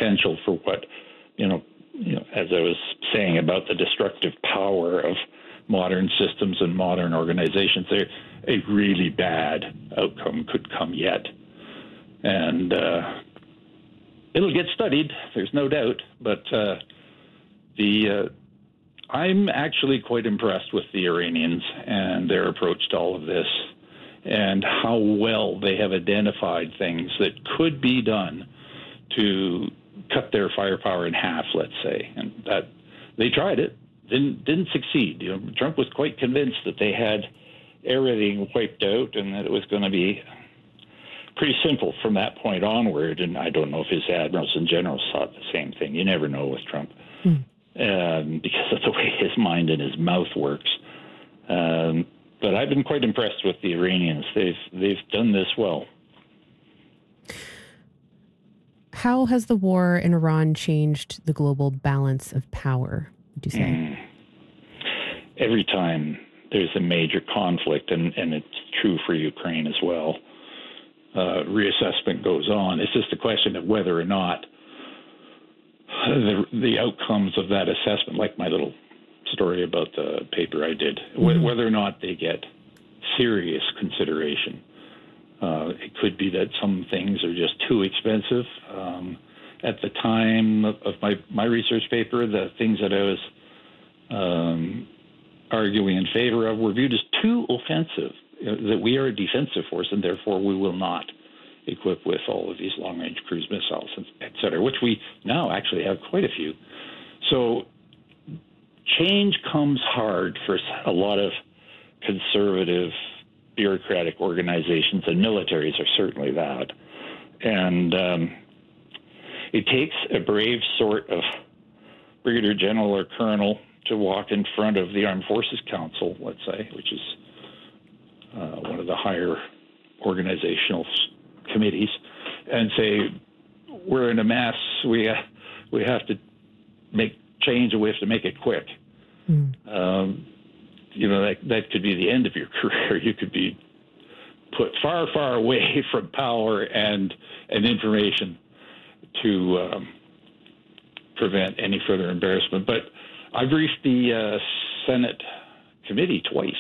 potential for what, as I was saying about the destructive power of modern systems and modern organizations, a really bad outcome could come yet. And it'll get studied, there's no doubt, but I'm actually quite impressed with the Iranians and their approach to all of this and how well they have identified things that could be done to cut their firepower in half, let's say. And that they tried it, didn't succeed. Trump was quite convinced that they had everything wiped out and that it was going to be pretty simple from that point onward. And I don't know if his admirals and generals thought the same thing. You never know with Trump because of the way his mind and his mouth works. But I've been quite impressed with the Iranians. They've done this well. How has the war in Iran changed the global balance of power, would you say? Every time there's a major conflict, and it's true for Ukraine as well, reassessment goes on. It's just a question of whether or not the outcomes of that assessment, like my little story about the paper I did, whether or not they get serious consideration. It could be that some things are just too expensive. At the time of my research paper, the things that I was arguing in favor of were viewed as too offensive, that we are a defensive force and therefore we will not equip with all of these long-range cruise missiles, et cetera, which we now actually have quite a few. So change comes hard for a lot of conservative bureaucratic organizations, and militaries are certainly that. And it takes a brave sort of brigadier general or colonel to walk in front of the Armed Forces Council, let's say, which is one of the higher organizational committees, and say, we're in a mess, we have to make change and we have to make it quick. That could be the end of your career. You could be put far, far away from power and information to prevent any further embarrassment. But I briefed the Senate committee twice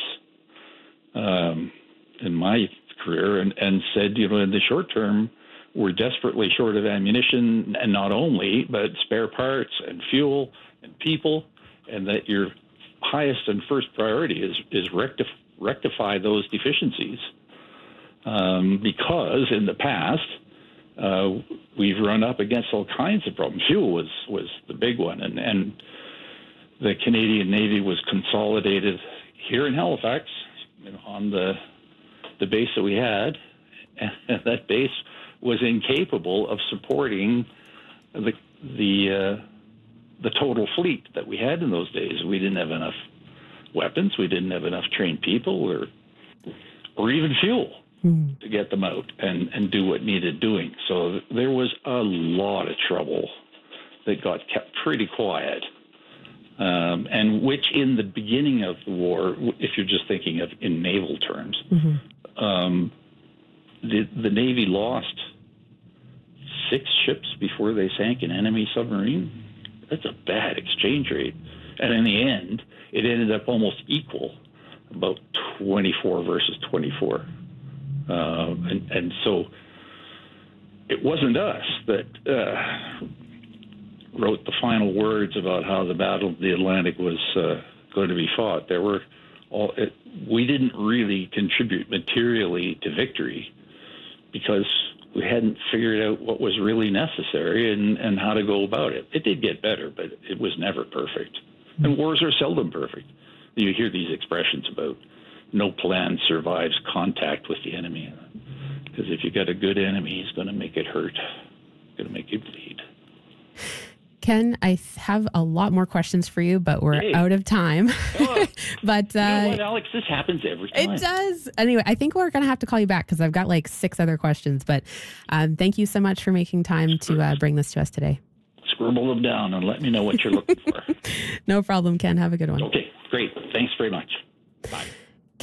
in my career and said, in the short term, we're desperately short of ammunition, and not only, but spare parts and fuel and people, and that your highest and first priority is rectify those deficiencies. Because in the past, we've run up against all kinds of problems. Fuel was the big one, and the Canadian Navy was consolidated here in Halifax on the base that we had, and that base was incapable of supporting the total fleet that we had in those days. We didn't have enough weapons, we didn't have enough trained people, or even fuel to get them out and do what needed doing. So there was a lot of trouble that got kept pretty quiet, and which in the beginning of the war, if you're just thinking of in naval terms, the Navy lost 6 ships before they sank an enemy submarine. That's a bad exchange rate. And in the end, it ended up almost equal, about 24 versus 24. And so it wasn't us that wrote the final words about how the Battle of the Atlantic was going to be fought. We didn't really contribute materially to victory because we hadn't figured out what was really necessary and how to go about it. It did get better, but it was never perfect. And wars are seldom perfect. You hear these expressions about no plan survives contact with the enemy. Because if you got a good enemy, he's going to make it hurt. He's going to make you bleed. Ken, I have a lot more questions for you, but we're out of time. But you know what, Alex? This happens every time. It does. Anyway, I think we're going to have to call you back because I've got like 6 other questions. But thank you so much for making time to bring this to us today. Scribble them down and let me know what you're looking for. No problem, Ken. Have a good one. Okay, great. Thanks very much. Bye.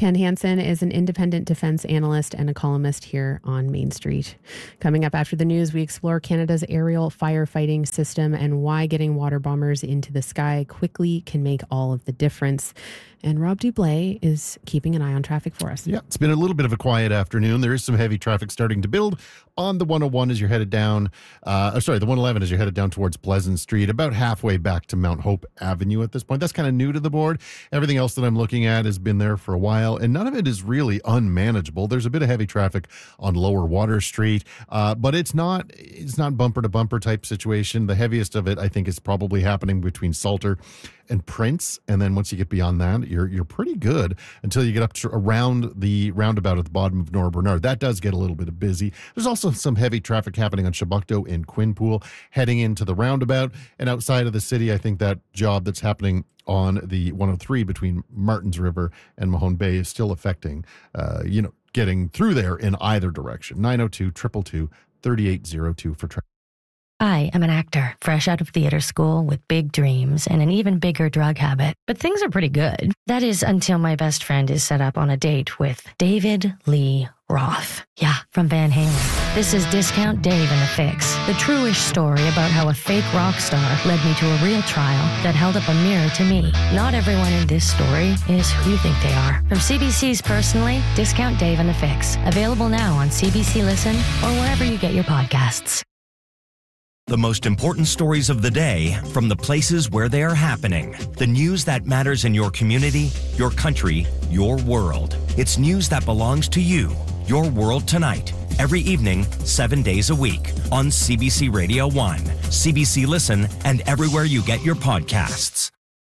Ken Hansen is an independent defense analyst and a columnist here on Main Street. Coming up after the news, we explore Canada's aerial firefighting system and why getting water bombers into the sky quickly can make all of the difference. And Rob Dublé is keeping an eye on traffic for us. Yeah, it's been a little bit of a quiet afternoon. There is some heavy traffic starting to build on the 101 as you're headed down, the 111 as you're headed down towards Pleasant Street, about halfway back to Mount Hope Avenue at this point. That's kind of new to the board. Everything else that I'm looking at has been there for a while, and none of it is really unmanageable. There's a bit of heavy traffic on Lower Water Street, but it's not bumper to bumper type situation. The heaviest of it, I think, is probably happening between Salter and Prince, and then once you get beyond that, you're pretty good until you get up to around the roundabout at the bottom of North Bernard. That does get a little bit busy. There's also some heavy traffic happening on Chebucto in Quinpool, heading into the roundabout, and outside of the city, I think that job that's happening on the 103 between Martins River and Mahone Bay is still affecting, getting through there in either direction. 902-222-3802 for traffic. I am an actor, fresh out of theater school with big dreams and an even bigger drug habit. But things are pretty good. That is until my best friend is set up on a date with David Lee Roth. Yeah, from Van Halen. This is Discount Dave and the Fix, the true-ish story about how a fake rock star led me to a real trial that held up a mirror to me. Not everyone in this story is who you think they are. From CBC's Personally, Discount Dave and the Fix. Available now on CBC Listen or wherever you get your podcasts. The most important stories of the day from the places where they are happening. The news that matters in your community, your country, your world. It's news that belongs to you. Your World Tonight. Every evening, 7 days a week on CBC Radio 1, CBC Listen, and everywhere you get your podcasts.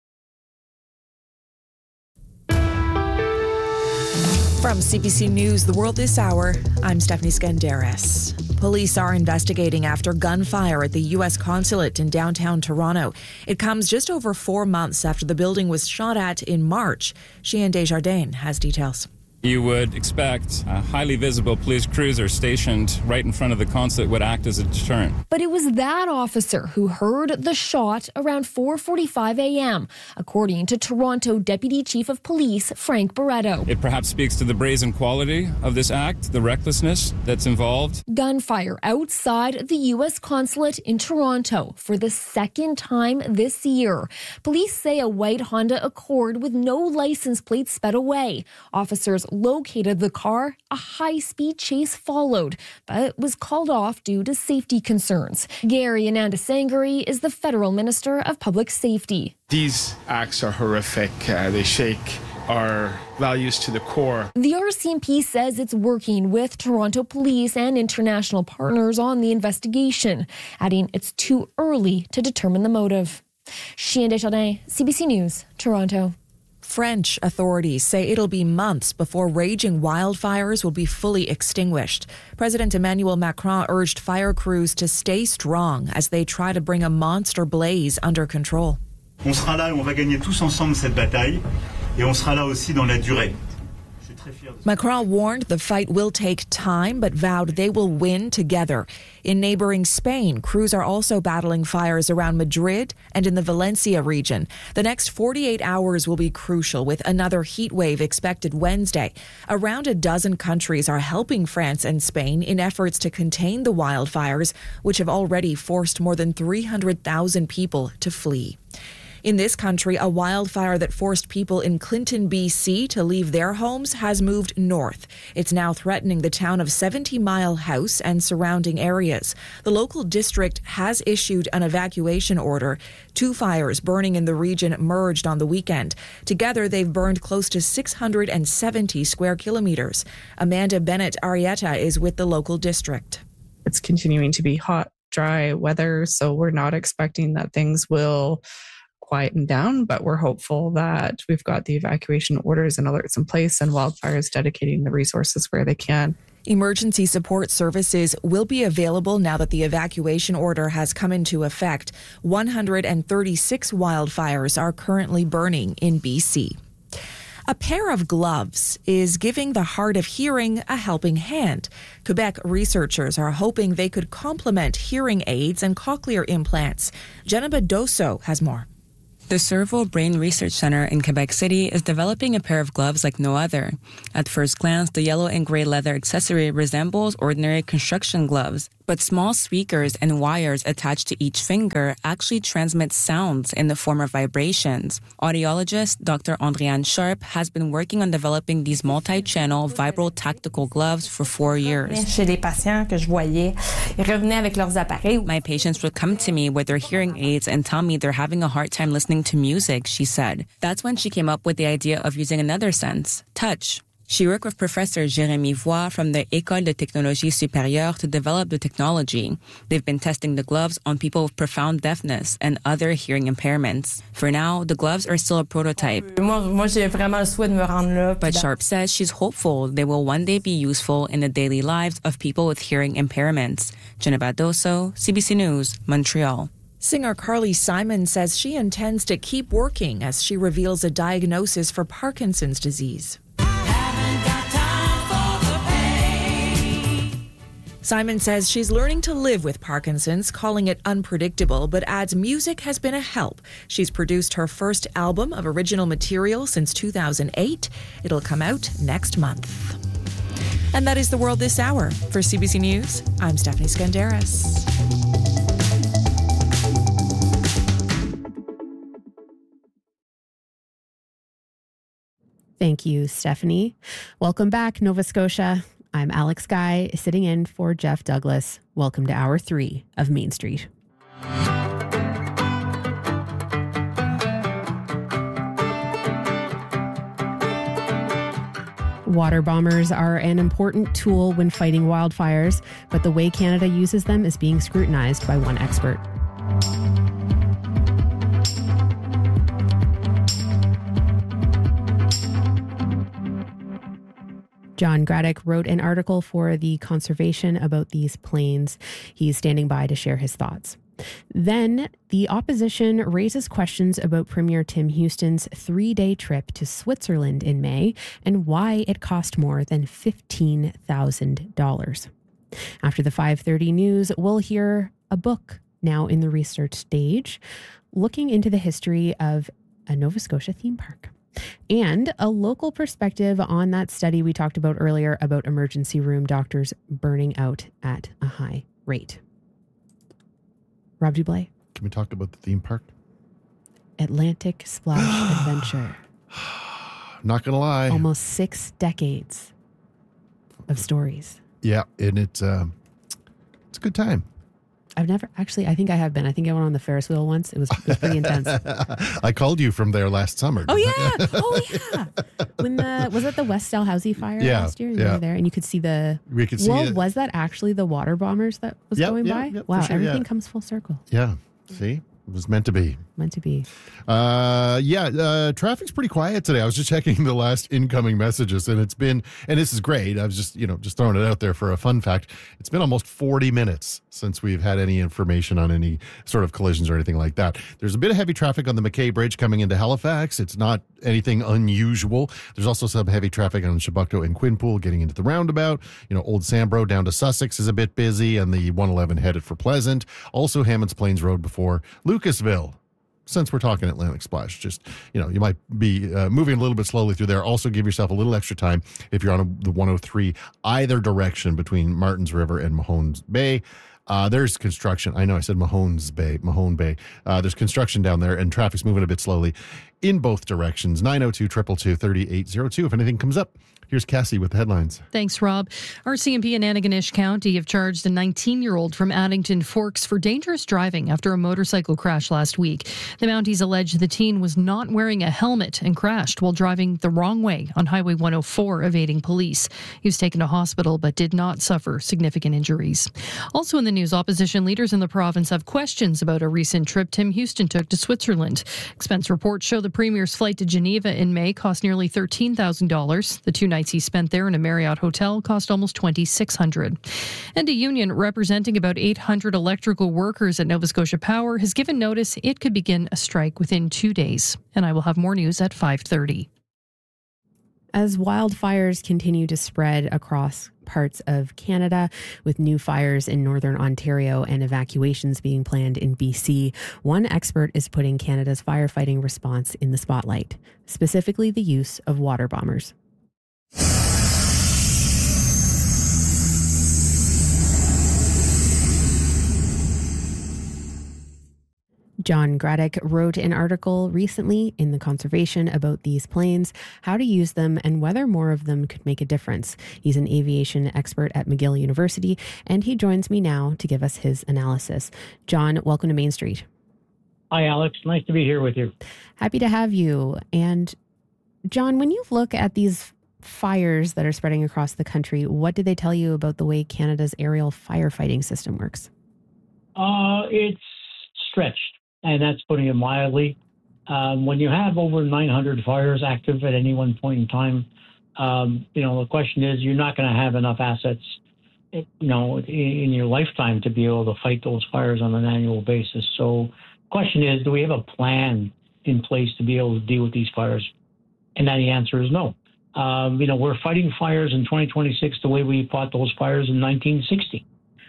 From CBC News, The World This Hour, I'm Stephanie Skandaris. Police are investigating after gunfire at the U.S. consulate in downtown Toronto. It comes just over 4 months after the building was shot at in March. Chien Desjardins has details. You would expect a highly visible police cruiser stationed right in front of the consulate would act as a deterrent. But it was that officer who heard the shot around 4:45 a.m., according to Toronto Deputy Chief of Police Frank Barretto. It perhaps speaks to the brazen quality of this act, the recklessness that's involved. Gunfire outside the U.S. consulate in Toronto for the second time this year. Police say a white Honda Accord with no license plate sped away. Officers located the car. A high-speed chase followed, but was called off due to safety concerns. Gary Anandasangari is the federal minister of public safety. These acts are horrific. They shake our values to the core. The RCMP says it's working with Toronto police and international partners on the investigation, adding it's too early to determine the motive. Chien Desjardins, CBC News, Toronto. French authorities say it'll be months before raging wildfires will be fully extinguished. President Emmanuel Macron urged fire crews to stay strong as they try to bring a monster blaze under control. On sera là et on va gagner tous ensemble cette bataille et on sera là aussi dans la durée. Macron warned the fight will take time, but vowed they will win together. In neighboring Spain, crews are also battling fires around Madrid and in the Valencia region. The next 48 hours will be crucial, with another heat wave expected Wednesday. Around a dozen countries are helping France and Spain in efforts to contain the wildfires, which have already forced more than 300,000 people to flee. In this country, a wildfire that forced people in Clinton, BC to leave their homes has moved north. It's now threatening the town of 70 Mile House and surrounding areas. The local district has issued an evacuation order. 2 fires burning in the region merged on the weekend. Together, they've burned close to 670 square kilometers. Amanda Bennett Arietta is with the local district. It's continuing to be hot, dry weather, so we're not expecting that things will quieten down, but we're hopeful that we've got the evacuation orders and alerts in place and wildfires dedicating the resources where they can. Emergency support services will be available now that the evacuation order has come into effect. 136 wildfires are currently burning in BC. A pair of gloves is giving the hard of hearing a helping hand. Quebec researchers are hoping they could complement hearing aids and cochlear implants. Jenna Bedoso has more. The Cerveau Brain Research Center in Quebec City is developing a pair of gloves like no other. At first glance, the yellow and gray leather accessory resembles ordinary construction gloves, but small speakers and wires attached to each finger actually transmit sounds in the form of vibrations. Audiologist Dr. Andréane Sharp has been working on developing these multi-channel vibral tactical gloves for 4 years. My patients would come to me with their hearing aids and tell me they're having a hard time listening to music, she said. That's when she came up with the idea of using another sense, touch. She worked with Professor Jérémy Voix from the École de Technologie Supérieure to develop the technology. They've been testing the gloves on people with profound deafness and other hearing impairments. For now, the gloves are still a prototype. But Sharp says she's hopeful they will one day be useful in the daily lives of people with hearing impairments. Jenna Doso, CBC News, Montreal. Singer Carly Simon says she intends to keep working as she reveals a diagnosis for Parkinson's disease. Simon says she's learning to live with Parkinson's, calling it unpredictable, but adds music has been a help. She's produced her first album of original material since 2008. It'll come out next month. And that is the world this hour. For CBC News, I'm Stephanie Skandaris. Thank you, Stephanie. Welcome back, Nova Scotia. I'm Alex Guy, sitting in for Jeff Douglas. Welcome to Hour 3 of Main Street. Water bombers are an important tool when fighting wildfires, but the way Canada uses them is being scrutinized by one expert. John Graddick wrote an article for The Conservation about these planes. He's standing by to share his thoughts. Then, the opposition raises questions about Premier Tim Houston's 3-day trip to Switzerland in May and why it cost more than $15,000. After the 5:30 news, we'll hear a book now in the research stage, looking into the history of a Nova Scotia theme park. And a local perspective on that study we talked about earlier about emergency room doctors burning out at a high rate. Rob Dublé. Can we talk about the theme park? Atlantic Splash Adventure. Not going to lie. Almost 6 decades of stories. Yeah, and it's a good time. I've never actually. I think I have been. I think I went on the Ferris wheel once. It was pretty intense. I called you from there last summer. Oh yeah! When was it the West Dalhousie fire last year? You were there, and you could see the. We could see. Well, was that actually the water bombers that was going by? Wow! Sure, everything comes full circle. Yeah. See. It was meant to be. Meant to be. Traffic's pretty quiet today. I was just checking the last incoming messages, and it's been, and this is great. I was just throwing it out there for a fun fact. It's been almost 40 minutes since we've had any information on any sort of collisions or anything like that. There's a bit of heavy traffic on the McKay Bridge coming into Halifax. It's not anything unusual. There's also some heavy traffic on Chebucto and Quinpool getting into the roundabout. Old Sambro down to Sussex is a bit busy, and the 111 headed for Pleasant. Also Hammonds Plains Road before Lucasville. Since we're talking Atlantic Splash, just, you might be moving a little bit slowly through there. Also give yourself a little extra time if you're on the 103 either direction between Martins River and Mahones Bay. There's construction. I know I said Mahone Bay. There's construction down there, and traffic's moving a bit slowly in both directions. 902-222-3802 if anything comes up. Here's Cassie with the headlines. Thanks, Rob. RCMP and Antigonish County have charged a 19-year-old from Addington Forks for dangerous driving after a motorcycle crash last week. The Mounties allege the teen was not wearing a helmet and crashed while driving the wrong way on Highway 104, evading police. He was taken to hospital but did not suffer significant injuries. Also in the news, opposition leaders in the province have questions about a recent trip Tim Houston took to Switzerland. Expense reports show the Premier's flight to Geneva in May cost nearly $13,000. The 2 nights he spent there in a Marriott hotel cost almost $2,600. And a union representing about 800 electrical workers at Nova Scotia Power has given notice it could begin a strike within 2 days. And I will have more news at 5:30. As wildfires continue to spread across parts of Canada, with new fires in northern Ontario and evacuations being planned in BC, one expert is putting Canada's firefighting response in the spotlight, specifically the use of water bombers. John Graddick wrote an article recently in The Conservation about these planes, how to use them, and whether more of them could make a difference. He's an aviation expert at McGill University, and he joins me now to give us his analysis. John, welcome to Main Street. Hi, Alex. Nice to be here with you. Happy to have you. And John, when you look at these fires that are spreading across the country, what did they tell you about the way Canada's aerial firefighting system works? It's stretched. And that's putting it mildly. When you have over 900 fires active at any one point in time, the question is you're not going to have enough assets, in your lifetime to be able to fight those fires on an annual basis. So the question is, do we have a plan in place to be able to deal with these fires? And then the answer is no. We're fighting fires in 2026 the way we fought those fires in 1960.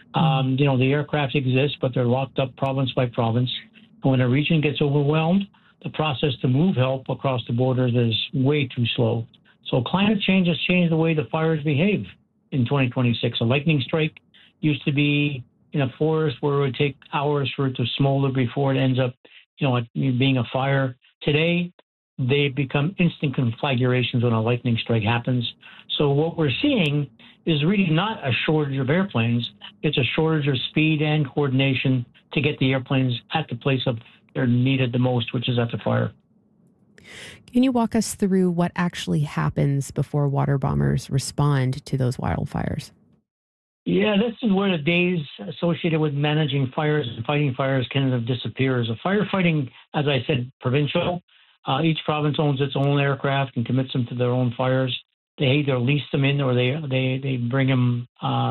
The aircraft exist, but they're locked up province by province. When a region gets overwhelmed, the process to move help across the borders is way too slow. So climate change has changed the way the fires behave in 2026. A lightning strike used to be in a forest where it would take hours for it to smolder before it ends up, being a fire. Today, they become instant conflagrations when a lightning strike happens. So what we're seeing is really not a shortage of airplanes. It's a shortage of speed and coordination to get the airplanes at the place of they're needed the most, which is at the fire. Can you walk us through what actually happens before water bombers respond to those wildfires? Yeah, this is where the days associated with managing fires and fighting fires kind of disappears. Firefighting, as I said, provincial. Each province owns its own aircraft and commits them to their own fires. They either lease them in or they bring them,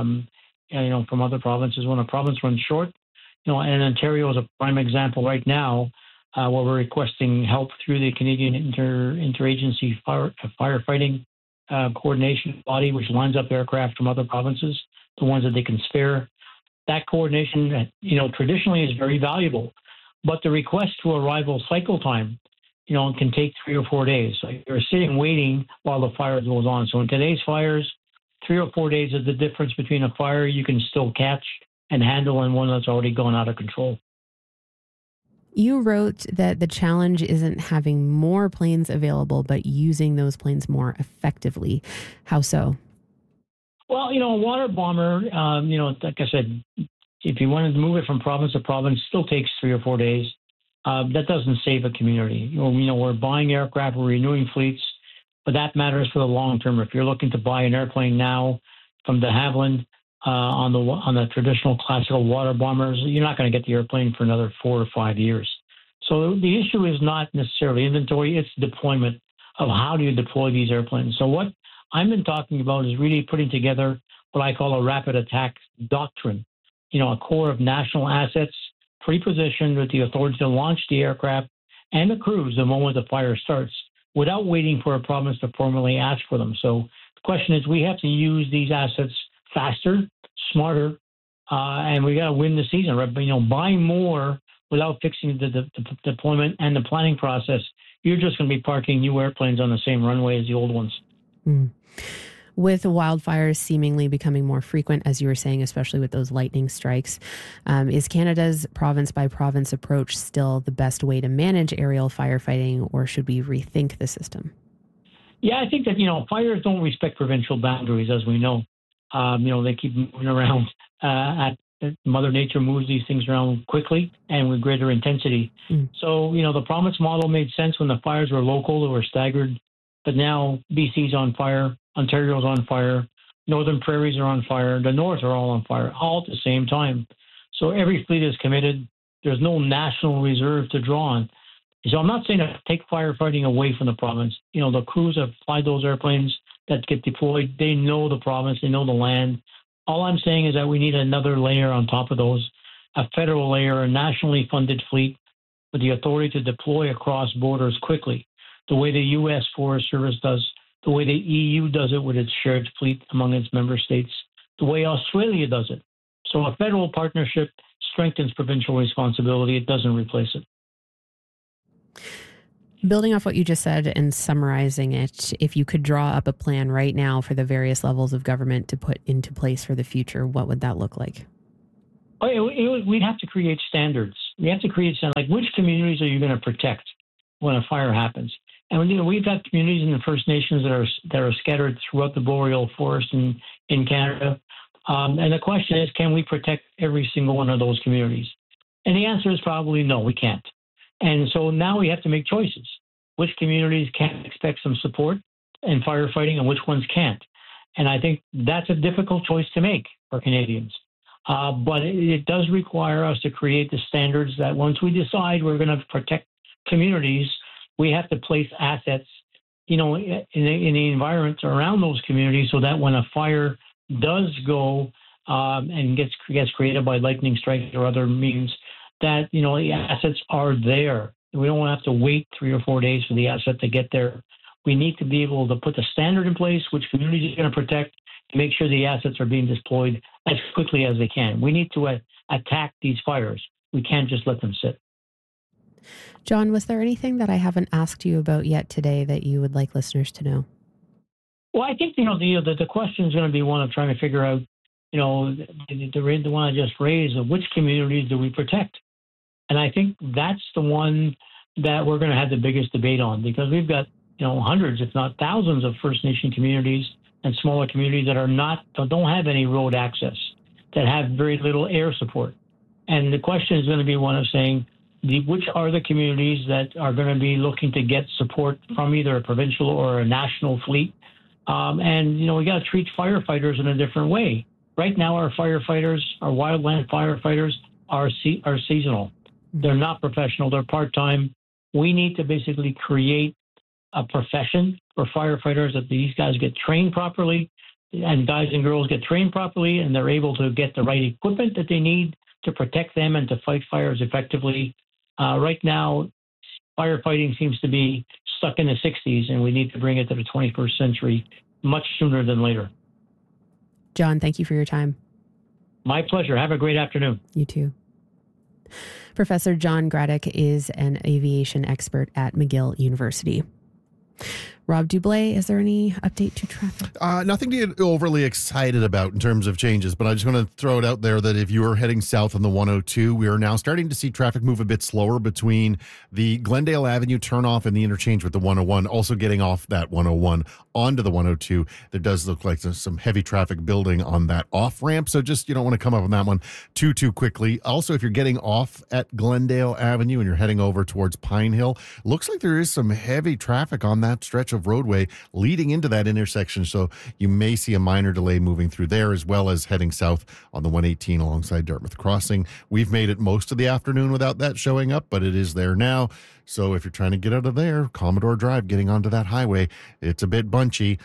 from other provinces. When a province runs short, and Ontario is a prime example right now, where we're requesting help through the Canadian Interagency Firefighting Coordination Body, which lines up aircraft from other provinces, the ones that they can spare. That coordination, traditionally is very valuable, but the request to arrival cycle time, can take 3 or 4 days. So you're sitting waiting while the fire goes on. So in today's fires, 3 or 4 days is the difference between a fire you can still catch and handle and one that's already gone out of control. You wrote that the challenge isn't having more planes available, but using those planes more effectively. How so? Well, a water bomber, like I said, if you wanted to move it from province to province, it still takes 3 or 4 days. That doesn't save a community. We're buying aircraft, we're renewing fleets, but that matters for the long term. If you're looking to buy an airplane now from de Havilland on the traditional classical water bombers, you're not going to get the airplane for another 4 or 5 years. So the issue is not necessarily inventory, it's deployment of how do you deploy these airplanes. So what I've been talking about is really putting together what I call a rapid attack doctrine, a core of national assets pre-positioned with the authority to launch the aircraft and the crews the moment the fire starts without waiting for a province to formally ask for them. So the question is, we have to use these assets faster, smarter, and we got to win the season, right? But, buying more without fixing the deployment and the planning process, you're just going to be parking new airplanes on the same runway as the old ones. Mm. With wildfires seemingly becoming more frequent, as you were saying, especially with those lightning strikes, is Canada's province-by-province approach still the best way to manage aerial firefighting, or should we rethink the system? Yeah, I think that, fires don't respect provincial boundaries, as we know. They keep moving around. Mother Nature moves these things around quickly and with greater intensity. So, the province model made sense when the fires were local, they were staggered. But now BC's on fire, Ontario's on fire, Northern Prairies are on fire, the North are all on fire, all at the same time. So every fleet is committed. There's no national reserve to draw on. So I'm not saying to take firefighting away from the province. The crews have flied those airplanes that get deployed. They know the province, they know the land. All I'm saying is that we need another layer on top of those, a federal layer, a nationally funded fleet with the authority to deploy across borders quickly, the way the U.S. Forest Service does the way the EU does it with its shared fleet among its member states, the way Australia does it. So a federal partnership strengthens provincial responsibility. It doesn't replace it. Building off what you just said and summarizing it, if you could draw up a plan right now for the various levels of government to put into place for the future, what would that look like? We'd have to create standards. We have to create standards, like which communities are you going to protect when a fire happens? And we've got communities in the First Nations that are scattered throughout the boreal forest in Canada. And the question is, can we protect every single one of those communities? And the answer is probably no, we can't. And so now we have to make choices. Which communities can expect some support in firefighting and which ones can't? And I think that's a difficult choice to make for Canadians. But it does require us to create the standards that once we decide we're going to protect communities, we have to place assets, in the environment around those communities so that when a fire does go and gets created by lightning strike or other means, that, the assets are there. We don't have to wait 3 or 4 days for the asset to get there. We need to be able to put the standard in place, which communities are going to protect, to make sure the assets are being deployed as quickly as they can. We need to attack these fires. We can't just let them sit. John, was there anything that I haven't asked you about yet today that you would like listeners to know? Well, I think, the question is going to be one of trying to figure out, the one I just raised, of which communities do we protect? And I think that's the one that we're going to have the biggest debate on, because we've got, hundreds, if not thousands, of First Nation communities and smaller communities that don't have any road access, that have very little air support. And the question is going to be one of saying, which are the communities that are going to be looking to get support from either a provincial or a national fleet? And we got to treat firefighters in a different way. Right now, our firefighters, our wildland firefighters, are seasonal. They're not professional. They're part-time. We need to basically create a profession for firefighters, that these guys get trained properly, and guys and girls get trained properly, and they're able to get the right equipment that they need to protect them and to fight fires effectively. Right now, firefighting seems to be stuck in the 60s, and we need to bring it to the 21st century much sooner than later. John, thank you for your time. My pleasure. Have a great afternoon. You too. Professor John Graddick is an aviation expert at McGill University. Rob Dublé, is there any update to traffic? Nothing to get overly excited about in terms of changes, but I just want to throw it out there that if you are heading south on the 102, we are now starting to see traffic move a bit slower between the Glendale Avenue turnoff and the interchange with the 101, also getting off that 101 onto the 102. There does look like there's some heavy traffic building on that off ramp, so just you don't want to come up on that one too quickly. Also, if you're getting off at Glendale Avenue and you're heading over towards Pine Hill, looks like there is some heavy traffic on that stretch of roadway leading into that intersection, so you may see a minor delay moving through there, as well as heading south on the 118 alongside Dartmouth Crossing. We've made it most of the afternoon without that showing up, but it is there now. So if you're trying to get out of there, Commodore Drive, getting onto that highway, it's a bit bunchy.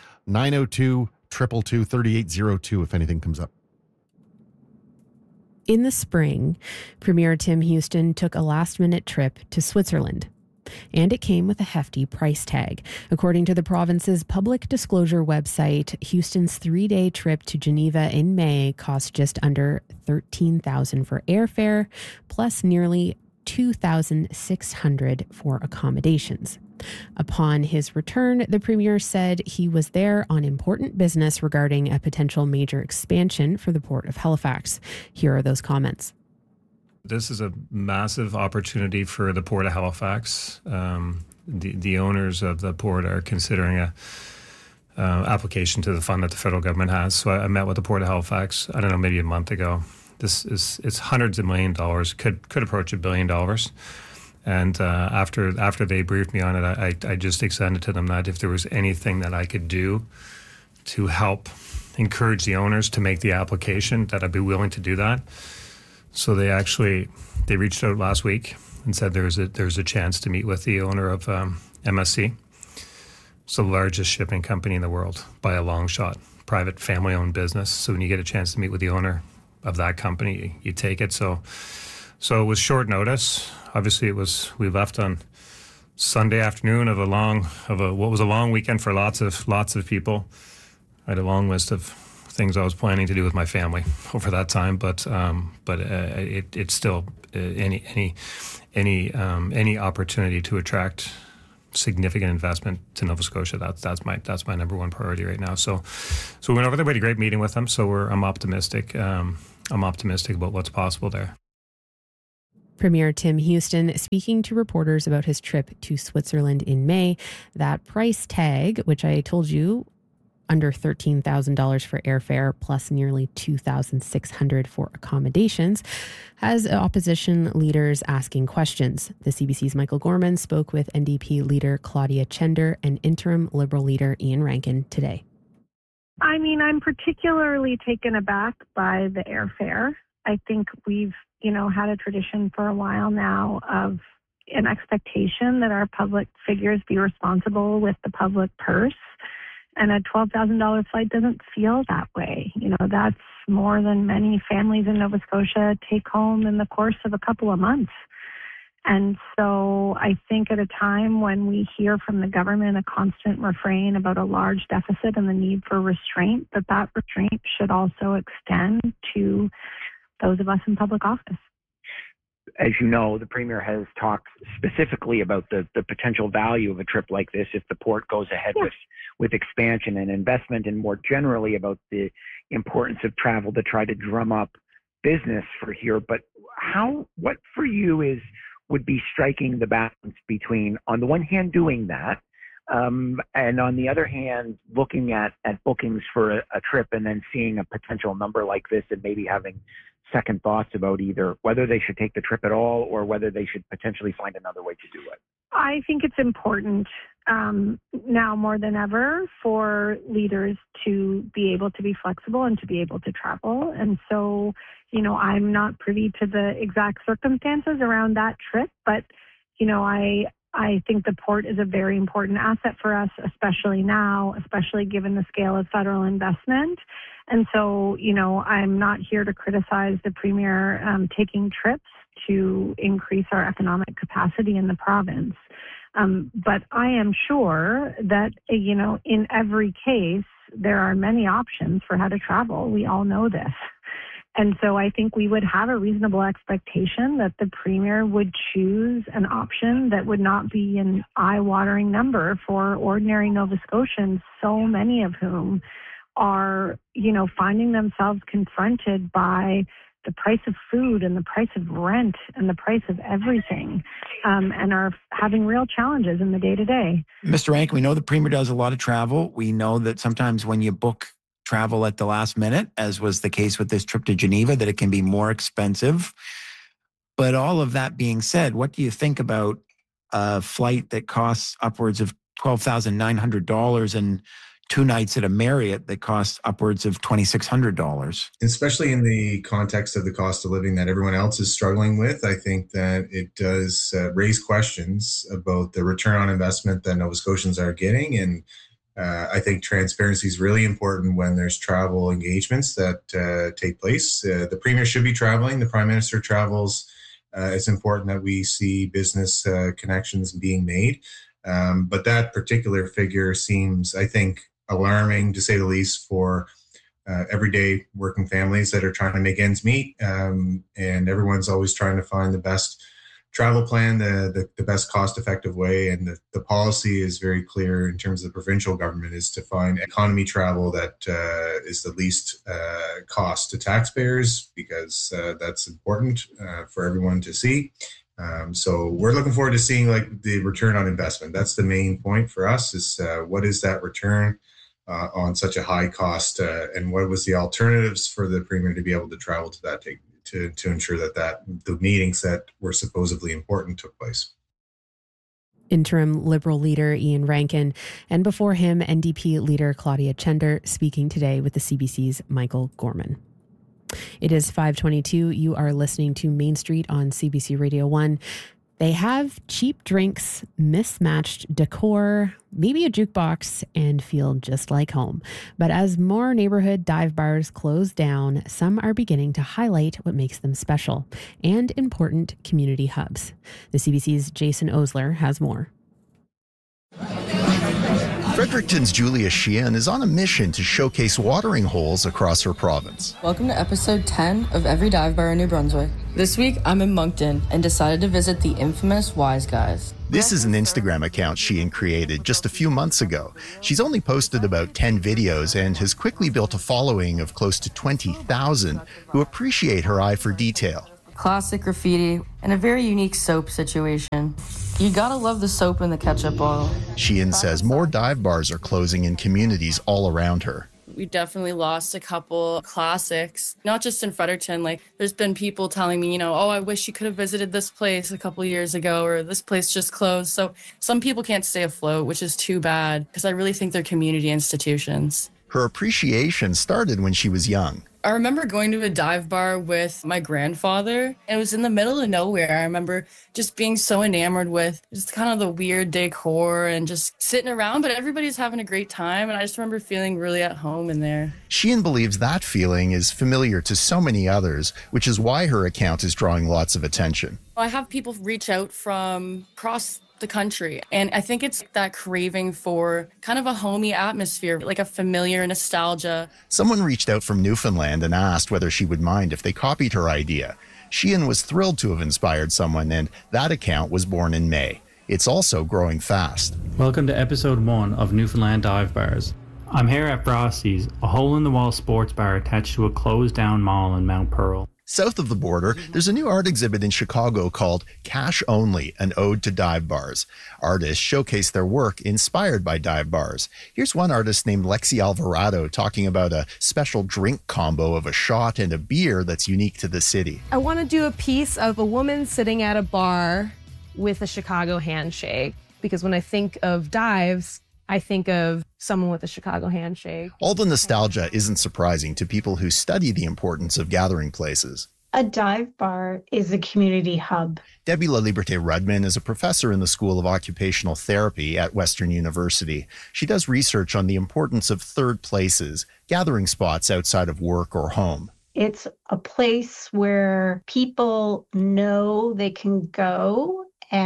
902-222-3802 if anything comes up. In the spring, Premier Tim Houston took a last-minute trip to Switzerland. And it came with a hefty price tag. According to the province's public disclosure website, Houston's 3-day trip to Geneva in May cost just under $13,000 for airfare, plus nearly $2,600 for accommodations. Upon his return, the premier said he was there on important business regarding a potential major expansion for the Port of Halifax. Here are those comments. This is a massive opportunity for the Port of Halifax. The owners of the port are considering a application to the fund that the federal government has. So I met with the Port of Halifax, I don't know, maybe a month ago. It's hundreds of $1 million, could approach $1 billion. And after they briefed me on it, I just extended to them that if there was anything that I could do to help encourage the owners to make the application, that I'd be willing to do that. So they reached out last week and said there's a chance to meet with the owner of MSC. It's the largest shipping company in the world by a long shot, private family-owned business. So when you get a chance to meet with the owner of that company, you take it. So it was short notice. Obviously, we left on Sunday afternoon of what was a long weekend for lots of people. I had a long list of things I was planning to do with my family over that time, but it's still any opportunity to attract significant investment to Nova Scotia. That's my number one priority right now. So we went over there. We had a great meeting with them. So I'm optimistic. I'm optimistic about what's possible there. Premier Tim Houston speaking to reporters about his trip to Switzerland in May. That price tag, which I told you, under $13,000 for airfare plus nearly $2,600 for accommodations, has opposition leaders asking questions. The CBC's Michael Gorman spoke with NDP leader Claudia Chender and interim Liberal leader Ian Rankin today. I mean, I'm particularly taken aback by the airfare. I think we've, had a tradition for a while now of an expectation that our public figures be responsible with the public purse. And a $12,000 flight doesn't feel that way. That's more than many families in Nova Scotia take home in the course of a couple of months. And so I think at a time when we hear from the government a constant refrain about a large deficit and the need for restraint, that restraint should also extend to those of us in public office. As you know, the Premier has talked specifically about the potential value of a trip like this if the port goes ahead with expansion and investment, and more generally about the importance of travel to try to drum up business for here. But what for you would be striking the balance between, on the one hand, doing that, and on the other hand, looking at bookings for a trip and then seeing a potential number like this and maybe having second thoughts about either whether they should take the trip at all or whether they should potentially find another way to do it? I think it's important now more than ever for leaders to be able to be flexible and to be able to travel. And so, I'm not privy to the exact circumstances around that trip, but, I think the port is a very important asset for us, especially now, especially given the scale of federal investment. And so, I'm not here to criticize the Premier taking trips to increase our economic capacity in the province. But I am sure that, in every case, there are many options for how to travel. We all know this. And so I think we would have a reasonable expectation that the Premier would choose an option that would not be an eye-watering number for ordinary Nova Scotians, so many of whom are, finding themselves confronted by the price of food and the price of rent and the price of everything, and are having real challenges in the day-to-day. Mr. Rankin, we know the Premier does a lot of travel. We know that sometimes when you book travel at the last minute, as was the case with this trip to Geneva, that it can be more expensive. But all of that being said, what do you think about a flight that costs upwards of $12,900 and 2 nights at a Marriott that costs upwards of $2,600? Especially in the context of the cost of living that everyone else is struggling with, I think that it does raise questions about the return on investment that Nova Scotians are getting. And I think transparency is really important when there's travel engagements that take place. The Premier should be traveling. The Prime Minister travels. It's important that we see business connections being made. But that particular figure seems, I think, alarming, to say the least, for everyday working families that are trying to make ends meet. And everyone's always trying to find the best travel plan, the best cost-effective way. And the policy is very clear in terms of the provincial government, is to find economy travel that is the least cost to taxpayers, because that's important for everyone to see. So we're looking forward to seeing the return on investment. That's the main point for us, is what is that return on such a high cost, and what was the alternatives for the Premier to be able to travel to that to ensure that the meetings that were supposedly important took place. Interim Liberal leader Ian Rankin, and before him, NDP leader Claudia Chender, speaking today with the CBC's Michael Gorman. It is 5:22. You are listening to Main Street on CBC Radio 1. They have cheap drinks, mismatched decor, maybe a jukebox, and feel just like home. But as more neighborhood dive bars close down, some are beginning to highlight what makes them special and important community hubs. The CBC's Jason Osler has more. Fredericton's Julia Sheehan is on a mission to showcase watering holes across her province. Welcome to episode 10 of Every Dive Bar in New Brunswick. This week, I'm in Moncton and decided to visit the infamous Wise Guys. This is an Instagram account Sheehan created just a few months ago. She's only posted about 10 videos and has quickly built a following of close to 20,000 who appreciate her eye for detail. Classic graffiti and a very unique soap situation. You gotta love the soap in the ketchup bottle. Sheehan says more dive bars are closing in communities all around her. We definitely lost a couple classics, not just in Fredericton. Like, there's been people telling me, oh, I wish you could have visited this place a couple years ago, or this place just closed. So some people can't stay afloat, which is too bad, because I really think they're community institutions. Her appreciation started when she was young. I remember going to a dive bar with my grandfather, and it was in the middle of nowhere. I remember just being so enamored with just kind of the weird decor and just sitting around, but everybody's having a great time, and I just remember feeling really at home in there. Sheehan believes that feeling is familiar to so many others, which is why her account is drawing lots of attention. I have people reach out from across the country, and I think it's that craving for kind of a homey atmosphere, like a familiar nostalgia. Someone reached out from Newfoundland and asked whether she would mind if they copied her idea. Sheehan was thrilled to have inspired someone, and that account was born in May. It's also growing fast. Welcome to episode 1 of Newfoundland Dive Bars. I'm here at Frosty's, a hole-in-the-wall sports bar attached to a closed-down mall in Mount Pearl. South of the border, there's a new art exhibit in Chicago called Cash Only, an ode to dive bars. Artists showcase their work inspired by dive bars. Here's one artist named Lexi Alvarado talking about a special drink combo of a shot and a beer that's unique to the city. I want to do a piece of a woman sitting at a bar with a Chicago handshake, because when I think of dives, I think of someone with a Chicago handshake. All the nostalgia isn't surprising to people who study the importance of gathering places. A dive bar is a community hub. Debbie LaLiberte Rudman is a professor in the School of Occupational Therapy at Western University. She does research on the importance of third places, gathering spots outside of work or home. It's a place where people know they can go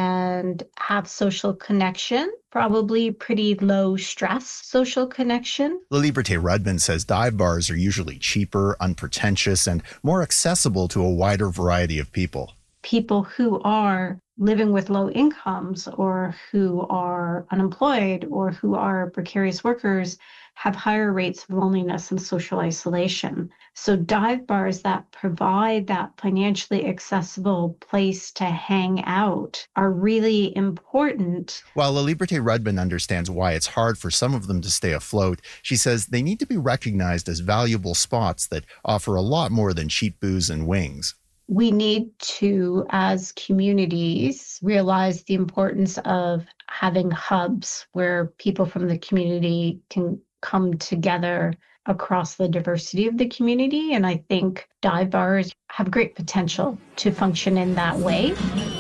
and have social connection, probably pretty low stress social connection. LaLiberte Rudman says dive bars are usually cheaper, unpretentious, and more accessible to a wider variety of people. People who are living with low incomes or who are unemployed or who are precarious workers have higher rates of loneliness and social isolation. So dive bars that provide that financially accessible place to hang out are really important. While LaLiberte Rudman understands why it's hard for some of them to stay afloat, she says they need to be recognized as valuable spots that offer a lot more than cheap booze and wings. We need to, as communities, realize the importance of having hubs where people from the community can come together across the diversity of the community. And I think dive bars have great potential to function in that way.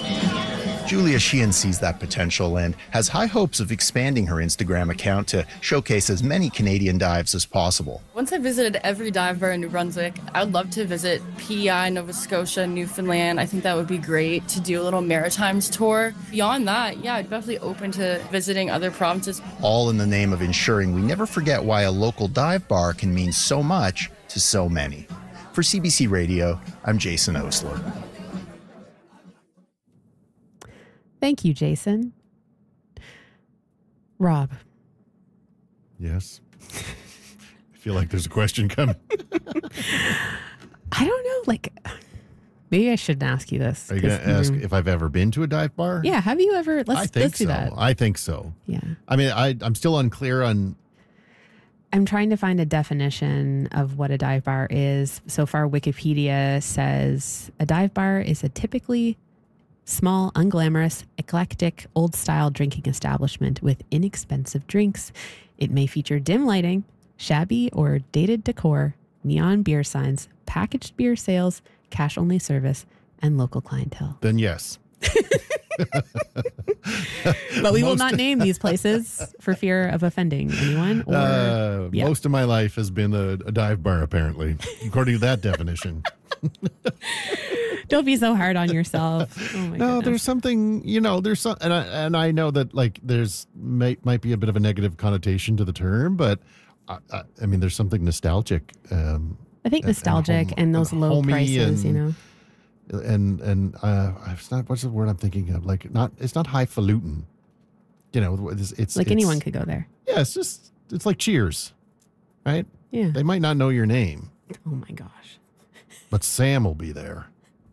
Julia Sheehan sees that potential and has high hopes of expanding her Instagram account to showcase as many Canadian dives as possible. Once I visited every dive bar in New Brunswick, I would love to visit PEI, Nova Scotia, Newfoundland. I think that would be great to do a little Maritimes tour. Beyond that, yeah, I'd definitely open to visiting other provinces. All in the name of ensuring we never forget why a local dive bar can mean so much to so many. For CBC Radio, I'm Jason Osler. Thank you, Jason. Rob. Yes. I feel like there's a question coming. I don't know, maybe I shouldn't ask you this. Are you going to ask if I've ever been to a dive bar? Yeah, have you ever? Let's do that. I think so. Yeah. I mean, I'm still unclear on... I'm trying to find a definition of what a dive bar is. So far, Wikipedia says a dive bar is a typically small, unglamorous, eclectic, old-style drinking establishment with inexpensive drinks. It may feature dim lighting, shabby or dated decor, neon beer signs, packaged beer sales, cash-only service, and local clientele. Then yes. But we will not name these places for fear of offending anyone. Or, Most of my life has been a dive bar, apparently, according to that definition. Don't be so hard on yourself. Oh my goodness. There's something, there's some, and I know that like there's might be a bit of a negative connotation to the term, but I mean, there's something nostalgic. I think nostalgic and those low prices, and it's not, what's the word I'm thinking of? Like it's not highfalutin. It's like anyone could go there. Yeah, it's like Cheers, right? Yeah. They might not know your name. Oh my gosh. But Sam will be there.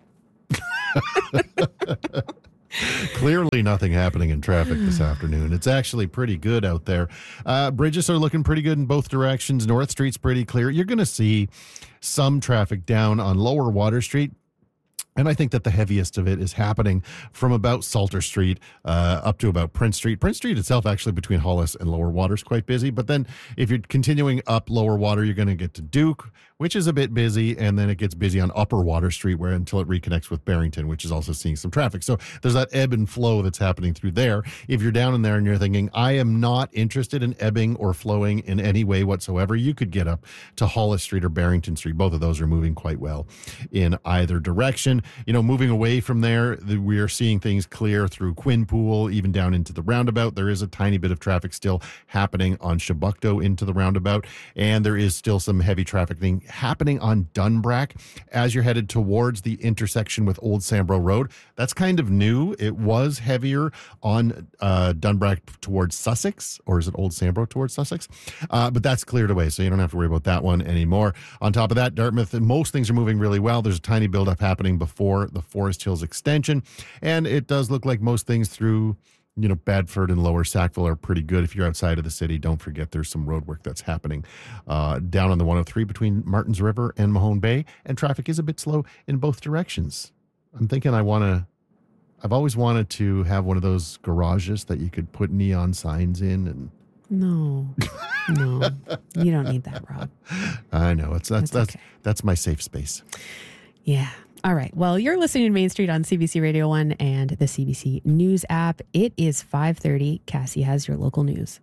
Clearly nothing happening in traffic this afternoon. It's actually pretty good out there. Bridges are looking pretty good in both directions. North Street's pretty clear. You're going to see some traffic down on Lower Water Street. And I think that the heaviest of it is happening from about Salter Street up to about Prince Street. Prince Street itself, actually, between Hollis and Lower Water is quite busy. But then if you're continuing up Lower Water, you're going to get to Duke, which is a bit busy. And then it gets busy on Upper Water Street until it reconnects with Barrington, which is also seeing some traffic. So there's that ebb and flow that's happening through there. If you're down in there and you're thinking, I am not interested in ebbing or flowing in any way whatsoever, you could get up to Hollis Street or Barrington Street. Both of those are moving quite well in either direction. Moving away from there, we are seeing things clear through Quinpool, even down into the roundabout. There is a tiny bit of traffic still happening on Chebucto into the roundabout, and there is still some heavy traffic happening on Dunbrack as you're headed towards the intersection with Old Sambro Road. That's kind of new. It was heavier on Dunbrack towards Sussex, or is it Old Sambro towards Sussex? But that's cleared away, so you don't have to worry about that one anymore. On top of that, Dartmouth, most things are moving really well. There's a tiny buildup happening before the Forest Hills extension, and it does look like most things through Bedford and Lower Sackville are pretty good. If you're outside of the city, don't forget there's some road work that's happening down on the 103 between Martins River and Mahone Bay, and traffic is a bit slow in both directions. I'm thinking I've always wanted to have one of those garages that you could put neon signs in. And No, you don't need that, Rob. I know that's my safe space. Yeah. All right. Well, you're listening to Main Street on CBC Radio 1 and the CBC News app. It is 5:30. Cassie has your local news.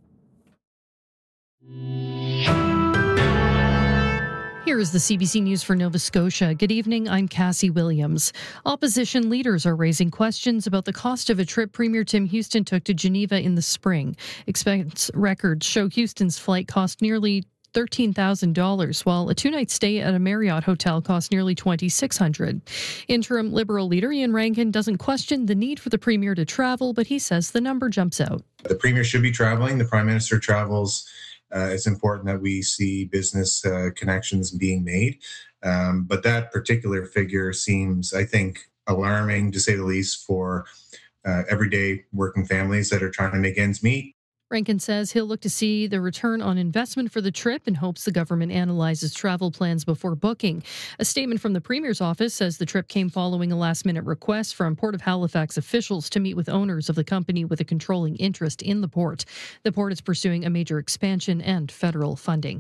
Here is the CBC News for Nova Scotia. Good evening, I'm Cassie Williams. Opposition leaders are raising questions about the cost of a trip Premier Tim Houston took to Geneva in the spring. Expense records show Houston's flight cost nearly $13,000, while a two-night stay at a Marriott hotel cost nearly $2,600. Interim Liberal leader Ian Rankin doesn't question the need for the Premier to travel, but he says the number jumps out. The Premier should be traveling. The Prime Minister travels. It's important that we see business connections being made. But that particular figure seems, I think, alarming, to say the least, for everyday working families that are trying to make ends meet. Rankin says he'll look to see the return on investment for the trip and hopes the government analyzes travel plans before booking. A statement from the Premier's office says the trip came following a last-minute request from Port of Halifax officials to meet with owners of the company with a controlling interest in the port. The port is pursuing a major expansion and federal funding.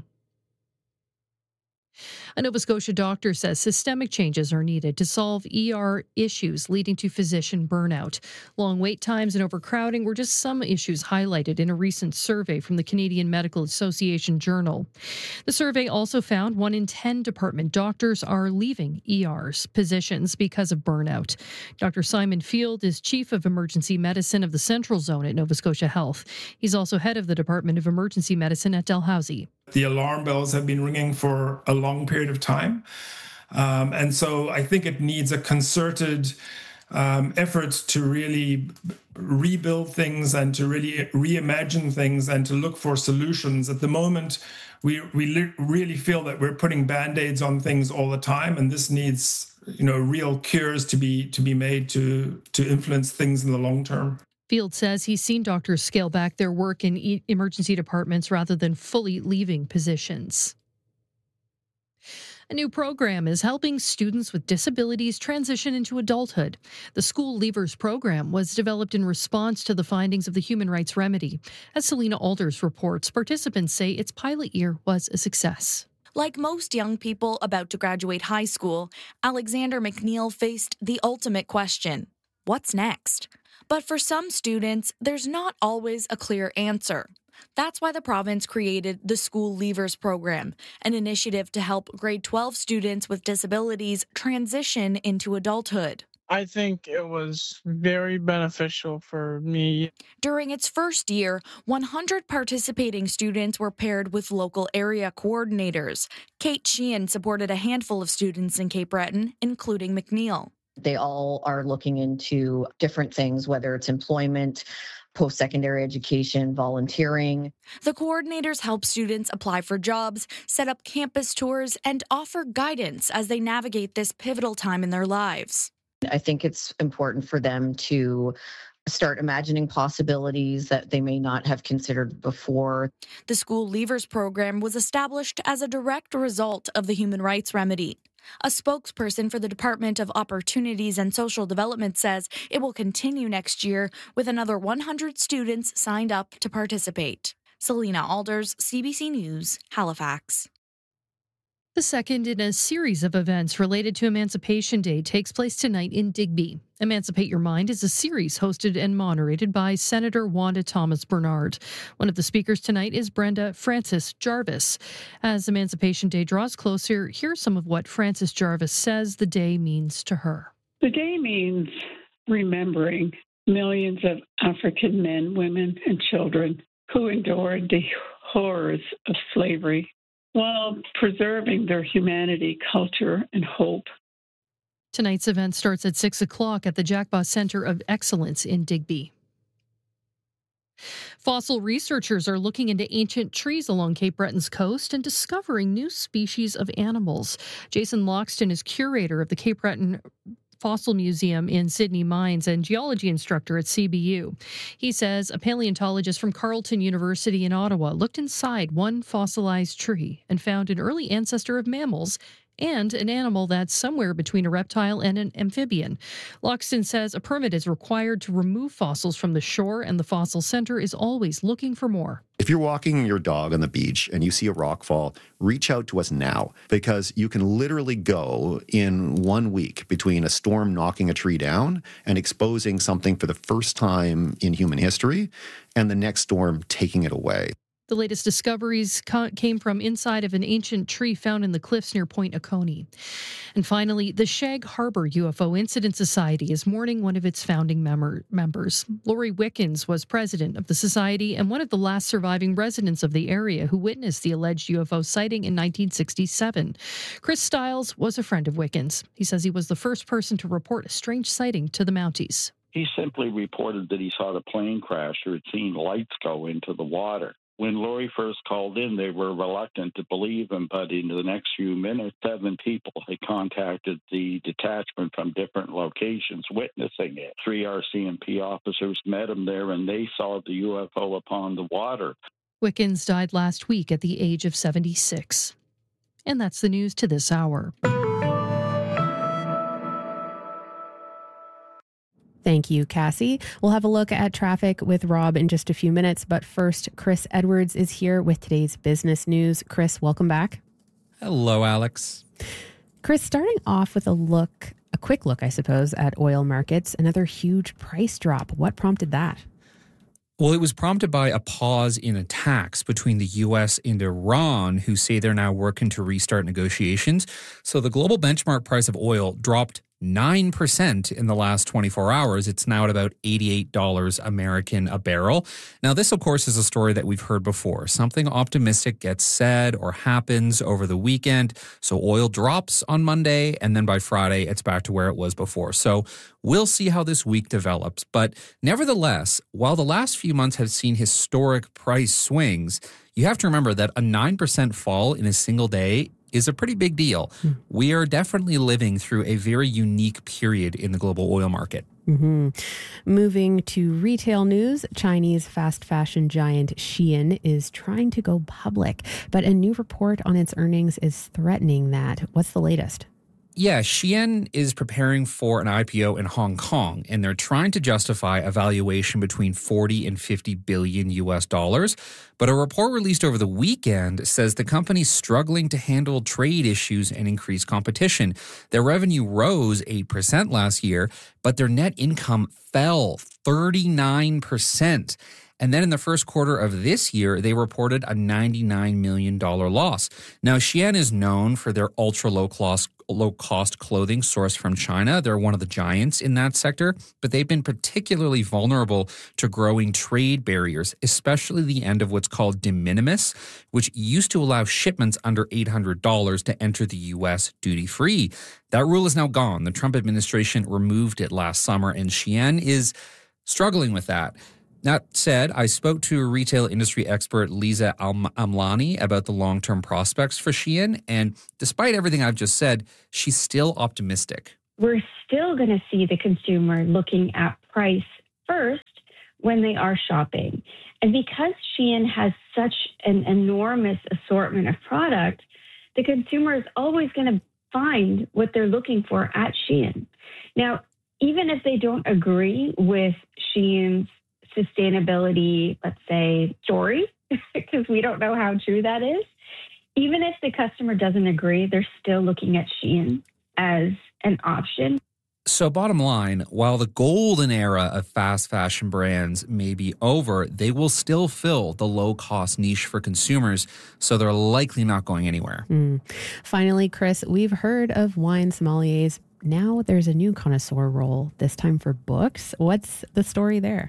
A Nova Scotia doctor says systemic changes are needed to solve ER issues leading to physician burnout. Long wait times and overcrowding were just some issues highlighted in a recent survey from the Canadian Medical Association Journal. The survey also found 1 in 10 department doctors are leaving ER's positions because of burnout. Dr. Simon Field is Chief of Emergency Medicine of the Central Zone at Nova Scotia Health. He's also head of the Department of Emergency Medicine at Dalhousie. The alarm bells have been ringing for a long period of time. And so I think it needs a concerted effort to really rebuild things and to really reimagine things and to look for solutions. At the moment, we really feel that we're putting Band-Aids on things all the time, and this needs real cures to be made to influence things in the long term. Field says he's seen doctors scale back their work in emergency departments rather than fully leaving positions. A new program is helping students with disabilities transition into adulthood. The School Leavers program was developed in response to the findings of the Human Rights Remedy. As Selena Alders reports, participants say its pilot year was a success. Like most young people about to graduate high school, Alexander McNeil faced the ultimate question: what's next? But for some students, there's not always a clear answer. That's why the province created the School Leavers Program, an initiative to help grade 12 students with disabilities transition into adulthood. I think it was very beneficial for me. During its first year, 100 participating students were paired with local area coordinators. Kate Sheehan supported a handful of students in Cape Breton, including McNeil. They all are looking into different things, whether it's employment, post-secondary education, volunteering. The coordinators help students apply for jobs, set up campus tours, and offer guidance as they navigate this pivotal time in their lives. I think it's important for them to start imagining possibilities that they may not have considered before. The School Leavers Program was established as a direct result of the Human Rights Remedy. A spokesperson for the Department of Opportunities and Social Development says it will continue next year with another 100 students signed up to participate. Selena Alders, CBC News, Halifax. The second in a series of events related to Emancipation Day takes place tonight in Digby. Emancipate Your Mind is a series hosted and moderated by Senator Wanda Thomas Bernard. One of the speakers tonight is Brenda Francis Jarvis. As Emancipation Day draws closer, here's some of what Francis Jarvis says the day means to her. The day means remembering millions of African men, women, and children who endured the horrors of slavery, while preserving their humanity, culture, and hope. Tonight's event starts at 6 o'clock at the Jack Boss Center of Excellence in Digby. Fossil researchers are looking into ancient trees along Cape Breton's coast and discovering new species of animals. Jason Loxton is curator of the Cape Breton Fossil Museum in Sydney Mines and geology instructor at CBU. He says a paleontologist from Carleton University in Ottawa looked inside one fossilized tree and found an early ancestor of mammals and an animal that's somewhere between a reptile and an amphibian. Loxton says a permit is required to remove fossils from the shore, and the Fossil Center is always looking for more. If you're walking your dog on the beach and you see a rock fall, reach out to us now, because you can literally go in 1 week between a storm knocking a tree down and exposing something for the first time in human history and the next storm taking it away. The latest discoveries came from inside of an ancient tree found in the cliffs near Point Oconee. And finally, the Shag Harbor UFO Incident Society is mourning one of its founding members. Lori Wickens was president of the society and one of the last surviving residents of the area who witnessed the alleged UFO sighting in 1967. Chris Stiles was a friend of Wickens. He says he was the first person to report a strange sighting to the Mounties. He simply reported that he saw the plane crash or had seen lights go into the water. When Lori first called in, they were reluctant to believe him, but in the next few minutes, 7 people had contacted the detachment from different locations witnessing it. 3 RCMP officers met him there, and they saw the UFO upon the water. Wickens died last week at the age of 76. And that's the news to this hour. Thank you, Cassie. We'll have a look at traffic with Rob in just a few minutes. But first, Chris Edwards is here with today's business news. Chris, welcome back. Hello, Alex. Chris, starting off with a quick look, I suppose, at oil markets, another huge price drop. What prompted that? Well, it was prompted by a pause in attacks between the U.S. and Iran, who say they're now working to restart negotiations. So the global benchmark price of oil dropped 9% in the last 24 hours. It's now at about $88 American a barrel. Now, this, of course, is a story that we've heard before. Something optimistic gets said or happens over the weekend. So oil drops on Monday, and then by Friday, it's back to where it was before. So we'll see how this week develops. But nevertheless, while the last few months have seen historic price swings, you have to remember that a 9% fall in a single day is a pretty big deal. We are definitely living through a very unique period in the global oil market. Mm-hmm. Moving to retail news, Chinese fast fashion giant Shein is trying to go public, but a new report on its earnings is threatening that. What's the latest? Yeah, Shein is preparing for an IPO in Hong Kong, and they're trying to justify a valuation between 40 and 50 billion US dollars. But a report released over the weekend says the company's struggling to handle trade issues and increase competition. Their revenue rose 8% last year, but their net income fell 39%. And then in the first quarter of this year, they reported a $99 million loss. Now, Shein is known for their ultra low-cost clothing sourced from China. They're one of the giants in that sector, but they've been particularly vulnerable to growing trade barriers, especially the end of what's called de minimis, which used to allow shipments under $800 to enter the U.S. duty-free. That rule is now gone. The Trump administration removed it last summer, and Shein is struggling with that. That said, I spoke to retail industry expert Lisa Amlani about the long-term prospects for Shein, and despite everything I've just said, she's still optimistic. We're still going to see the consumer looking at price first when they are shopping. And because Shein has such an enormous assortment of product, the consumer is always going to find what they're looking for at Shein. Now, even if they don't agree with Shein's sustainability, let's say, story, because we don't know how true that is. Even if the customer doesn't agree, they're still looking at Shein as an option. So bottom line, while the golden era of fast fashion brands may be over, they will still fill the low-cost niche for consumers, so they're likely not going anywhere. Finally, Chris, we've heard of wine sommeliers. Now there's a new connoisseur role, this time for books. What's the story there?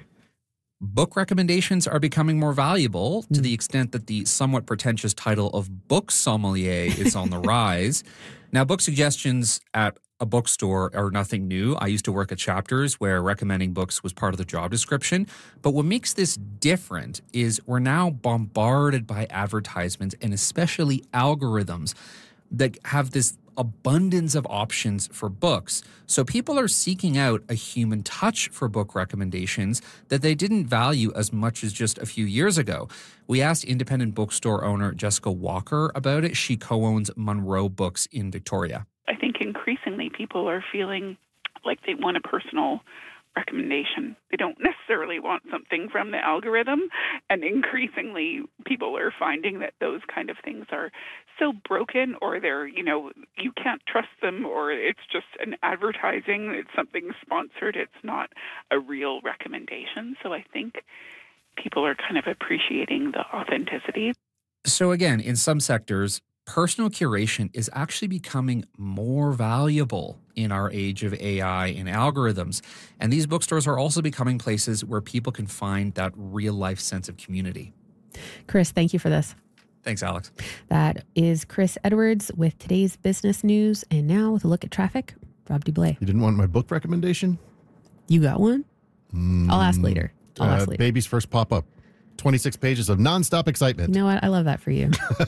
Book recommendations are becoming more valuable to the extent that the somewhat pretentious title of book sommelier is on the rise. Now, book suggestions at a bookstore are nothing new. I used to work at Chapters where recommending books was part of the job description. But what makes this different is we're now bombarded by advertisements and especially algorithms that have this abundance of options for books. So people are seeking out a human touch for book recommendations that they didn't value as much as just a few years ago. We asked independent bookstore owner Jessica Walker about it. She co-owns Monroe Books in Victoria. I think increasingly people are feeling like they want a personal recommendation. They don't necessarily want something from the algorithm. And increasingly, people are finding that those kind of things are so broken, or they're, you can't trust them, or it's just an advertising. It's something sponsored. It's not a real recommendation. So I think people are kind of appreciating the authenticity. So again, in some sectors, personal curation is actually becoming more valuable in our age of AI and algorithms. And these bookstores are also becoming places where people can find that real-life sense of community. Chris, thank you for this. Thanks, Alex. That is Chris Edwards with today's business news. And now with a look at traffic, Rob Dublé. You didn't want my book recommendation? You got one? I'll ask later. Baby's First Pop-Up. 26 pages of nonstop excitement. You know what? I love that for you.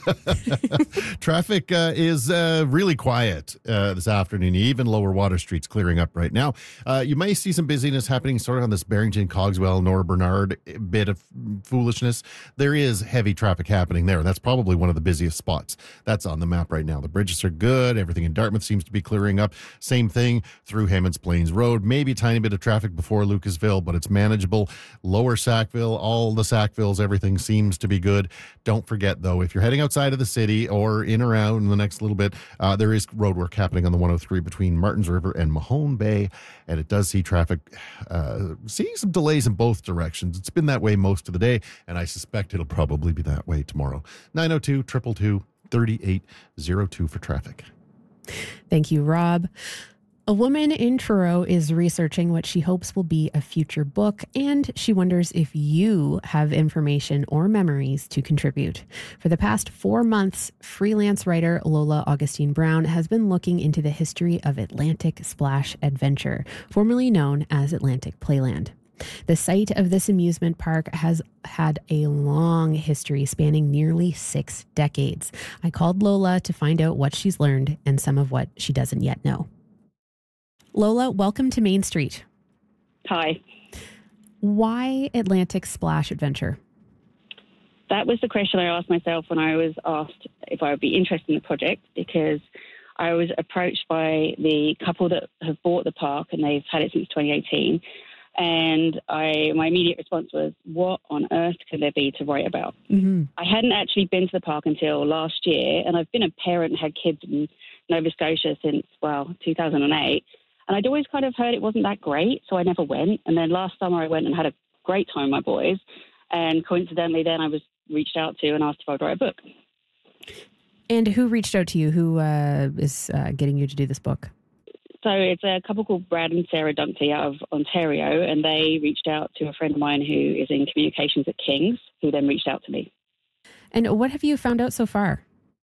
Traffic is really quiet this afternoon. Even lower Water Street's clearing up right now. You may see some busyness happening sort of on this Barrington, Cogswell, Nora Bernard bit of foolishness. There is heavy traffic happening there. That's probably one of the busiest spots. That's on the map right now. The bridges are good. Everything in Dartmouth seems to be clearing up. Same thing through Hammonds Plains Road. Maybe a tiny bit of traffic before Lucasville, but it's manageable. Lower Sackville, all the Sackvilles, everything seems to be good. Don't forget, though, if you're heading outside of the city or in around in the next little bit, there is road work happening on the 103 between Martins River and Mahone Bay, and it does see traffic seeing some delays in both directions. It's been that way most of the day, and I suspect it'll probably be that way tomorrow. 902-222-3802 for traffic. Thank you, Rob. A woman in Truro is researching what she hopes will be a future book, and she wonders if you have information or memories to contribute. For the past 4 months, freelance writer Lola Augustine Brown has been looking into the history of Atlantic Splash Adventure, formerly known as Atlantic Playland. The site of this amusement park has had a long history spanning nearly 6 decades. I called Lola to find out what she's learned and some of what she doesn't yet know. Lola, welcome to Main Street. Hi. Why Atlantic Splash Adventure? That was the question I asked myself when I was asked if I would be interested in the project, because I was approached by the couple that have bought the park, and they've had it since 2018. And my immediate response was, what on earth could there be to write about? Mm-hmm. I hadn't actually been to the park until last year, and I've been a parent and had kids in Nova Scotia since, 2008. And I'd always kind of heard it wasn't that great, so I never went. And then last summer I went and had a great time with my boys. And coincidentally, then I was reached out to and asked if I'd write a book. And who reached out to you? Who is getting you to do this book? So it's a couple called Brad and Sarah Dunkley out of Ontario, and they reached out to a friend of mine who is in communications at King's, who then reached out to me. And what have you found out so far?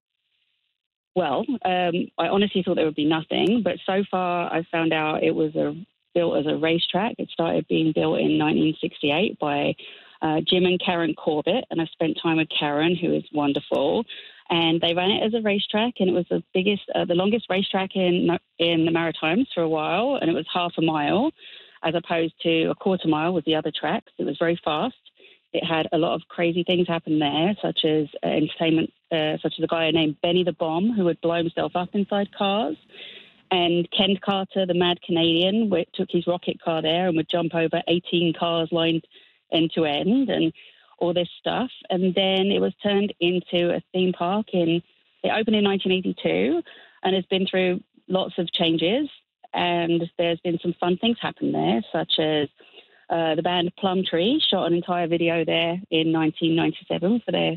Well, I honestly thought there would be nothing, but so far I found out it was built as a racetrack. It started being built in 1968 by Jim and Karen Corbett, and I've spent time with Karen, who is wonderful. And they ran it as a racetrack, and it was the longest racetrack in the Maritimes for a while, and it was half a mile, as opposed to a quarter mile with the other tracks. It was very fast. It had a lot of crazy things happen there, such as entertainment, such as a guy named Benny the Bomb, who would blow himself up inside cars, and Ken Carter, the Mad Canadian, took his rocket car there and would jump over 18 cars lined end to end, and all this stuff. And then it was turned into a theme park it opened in 1982 and has been through lots of changes. And there's been some fun things happen there, such as the band Plumtree shot an entire video there in 1997 for their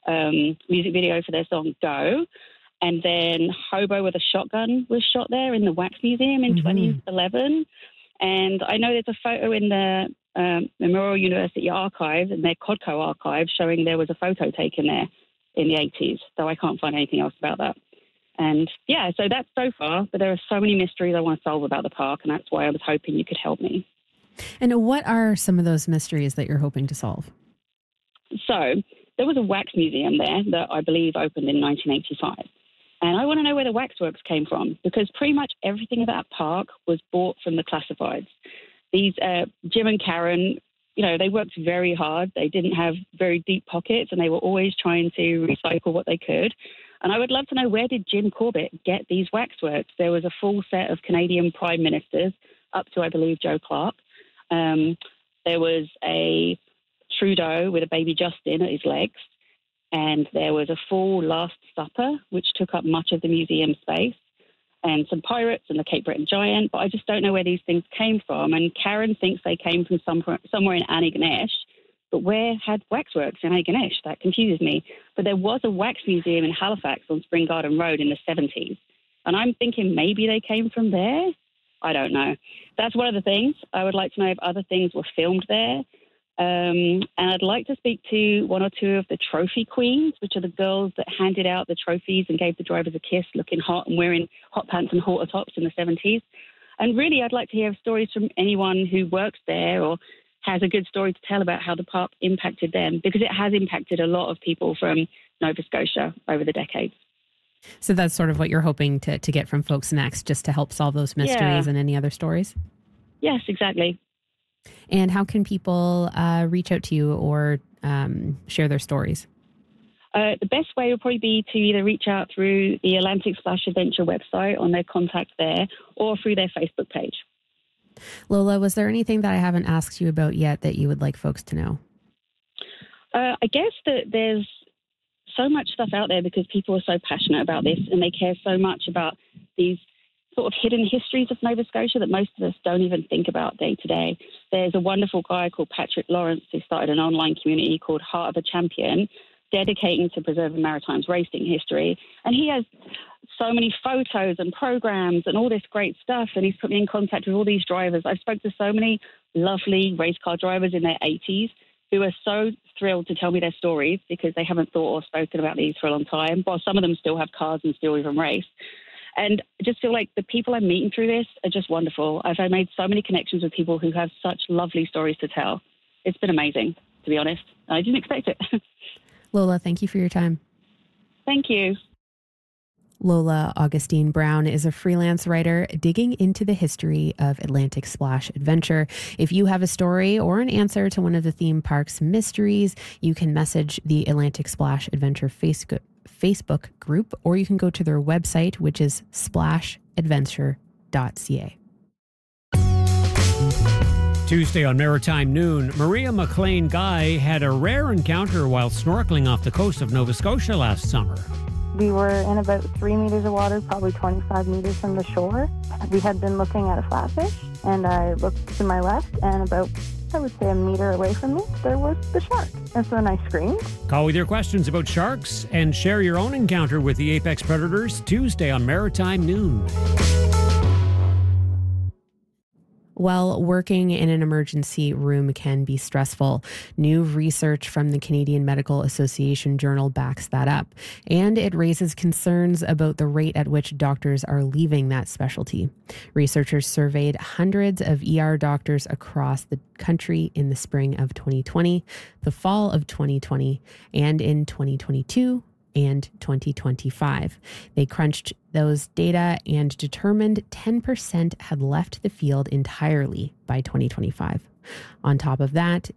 music video for their song Go. And then Hobo with a Shotgun was shot there in the Wax Museum in 2011. And I know there's a photo in the Memorial University archives and their Codco archives showing there was a photo taken there in the 80s, though I can't find anything else about that. And yeah, so that's so far, but there are so many mysteries I want to solve about the park, and that's why I was hoping you could help me. And what are some of those mysteries that you're hoping to solve? So there was a wax museum there that I believe opened in 1985. And I want to know where the waxworks came from, because pretty much everything at that park was bought from the classifieds. These Jim and Karen, they worked very hard. They didn't have very deep pockets, and they were always trying to recycle what they could. And I would love to know, where did Jim Corbett get these waxworks? There was a full set of Canadian prime ministers, up to, I believe, Joe Clark. There was a Trudeau with a baby Justin at his legs. And there was a full Last Supper, which took up much of the museum space, and some pirates and the Cape Breton giant. But I just don't know where these things came from. And Karen thinks they came from somewhere in Antigonish. But where had waxworks in Antigonish? That confuses me. But there was a wax museum in Halifax on Spring Garden Road in the 70s. And I'm thinking maybe they came from there. I don't know. That's one of the things. I would like to know if other things were filmed there. And I'd like to speak to one or two of the trophy queens, which are the girls that handed out the trophies and gave the drivers a kiss, looking hot and wearing hot pants and halter tops in the 70s. And really, I'd like to hear stories from anyone who works there or has a good story to tell about how the park impacted them, because it has impacted a lot of people from Nova Scotia over the decades. So that's sort of what you're hoping to get from folks next, just to help solve those mysteries and any other stories? Yes, exactly. And how can people reach out to you or share their stories? The best way would probably be to either reach out through the Atlantic Splash Adventure website on their contact there, or through their Facebook page. Lola, was there anything that I haven't asked you about yet that you would like folks to know? I guess that there's so much stuff out there because people are so passionate about this, and they care so much about these sort of hidden histories of Nova Scotia that most of us don't even think about day to day. There's a wonderful guy called Patrick Lawrence who started an online community called Heart of a Champion, dedicating to preserving Maritimes racing history. And he has so many photos and programs and all this great stuff, and he's put me in contact with all these drivers. I've spoken to so many lovely race car drivers in their 80s who are so thrilled to tell me their stories because they haven't thought or spoken about these for a long time, while some of them still have cars and still even race. And I just feel like the people I'm meeting through this are just wonderful. I've made so many connections with people who have such lovely stories to tell. It's been amazing, to be honest. I didn't expect it. Lola, thank you for your time. Thank you. Lola Augustine Brown is a freelance writer digging into the history of Atlantic Splash Adventure. If you have a story or an answer to one of the theme park's mysteries, you can message the Atlantic Splash Adventure Facebook group, or you can go to their website, which is splashadventure.ca. Tuesday on Maritime Noon, Maria McLean Guy had a rare encounter while snorkeling off the coast of Nova Scotia last summer. We were in about 3 meters of water, probably 25 meters from the shore. We had been looking at a flatfish, and I looked to my left, and about I would say a meter away from me, there was the shark. And so then I screamed. Call with your questions about sharks and share your own encounter with the apex predators Tuesday on Maritime Noon. Well, working in an emergency room can be stressful. New research from the Canadian Medical Association Journal backs that up, and it raises concerns about the rate at which doctors are leaving that specialty. Researchers surveyed hundreds of ER doctors across the country in the spring of 2020, the fall of 2020, and in 2022 and 2025. They crunched those data and determined 10% had left the field entirely by 2025. On top of that,